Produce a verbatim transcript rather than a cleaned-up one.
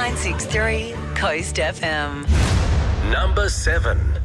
nine six three Coast F M. Number seven.